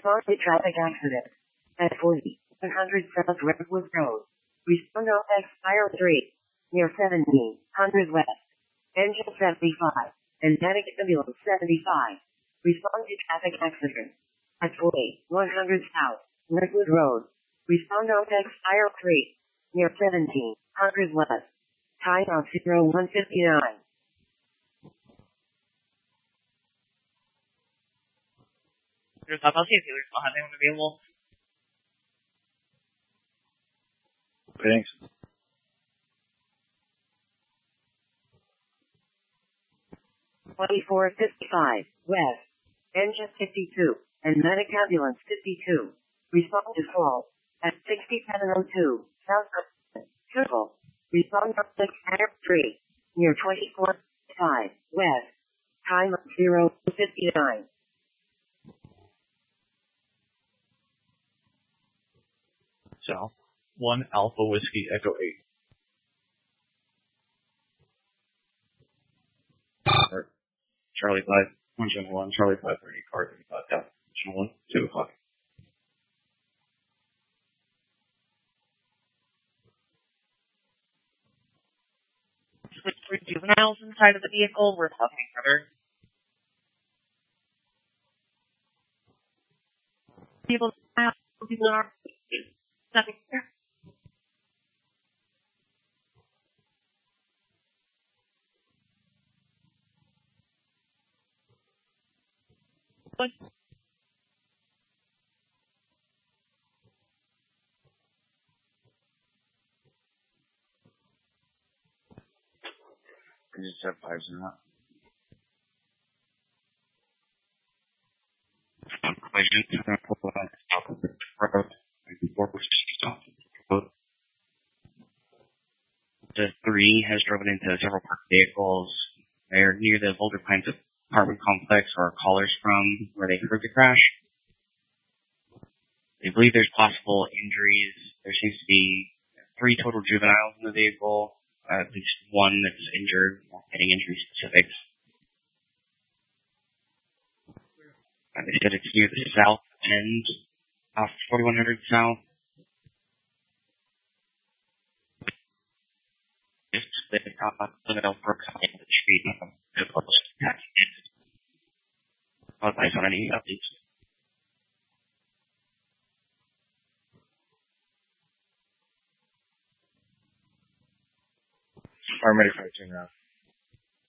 Respond to traffic accident. At 40, 100 South Redwood Road. Respond on Expire 3. Near 1700 West. Engine 75. And medic ambulance 75. Respond to traffic accident. At 40, 100 South Redwood Road. Respond on Expire 3. Near 1700 West. Time out 0159. There's not much easier. I'll have anyone available. Thanks. $24.55 West. Engine 52 and medic ambulance 52. Respond to call at 6702 South Circle. Respond on Expire 3 near 24.5 West. Time of 0:59. South 1 Alpha Whiskey Echo 8. Charlie 5 1 Channel 1 Charlie 5 30 car 35 South Channel 1 2 o'clock. With 3 juveniles inside of the vehicle, we're talking each other. People are nothing there. What? I just have 5s in that. Collision. South of the road. 94%. The 3 has driven into several parked vehicles. They're near the Boulder Pines apartment complex where callers from where they heard the crash. They believe there's possible injuries. There seems to be 3 total juveniles in the vehicle. At least 1 that's injured, getting injury specifics. They said it's near the south end of 4100 South. They got for the street. Advice on any updates. I'm ready for it now.